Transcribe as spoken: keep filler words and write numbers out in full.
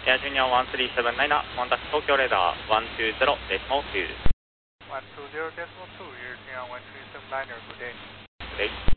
Air Junior one three seven nine, contact Tokyo radar one two zero decimal two. one two zero decimal two, Air Junior one three seven nine, good day. Good day.